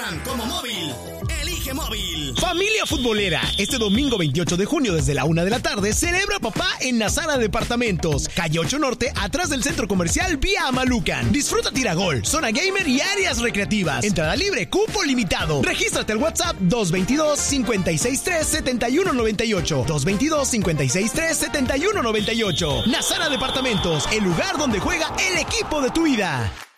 Instagram como Móvil. Elige Móvil. Familia futbolera, este domingo 28 de junio desde la 1 de la tarde celebra papá en Nazara Departamentos, calle 8 Norte, atrás del centro comercial Vía Amalucan. Disfruta tiragol, zona gamer y áreas recreativas. Entrada libre, cupo limitado. Regístrate al WhatsApp 222-563-7198. 222-563-7198. Nazara Departamentos, el lugar donde juega el equipo de tu vida.